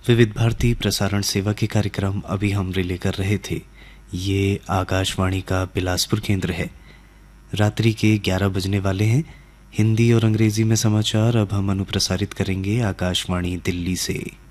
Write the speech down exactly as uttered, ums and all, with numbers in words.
विविध भारती प्रसारण सेवा के कार्यक्रम अभी हम रिले कर रहे थे। ये आकाशवाणी का बिलासपुर केंद्र है। रात्रि के ग्यारह बजने वाले हैं। हिंदी और अंग्रेजी में समाचार अब हम अनुप्रसारित करेंगे आकाशवाणी दिल्ली से।